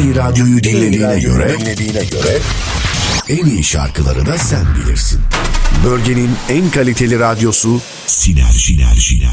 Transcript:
iyi radyoyu dinlediğine göre en iyi şarkıları da sen bilirsin. Bölgenin en kaliteli radyosu Sinerji.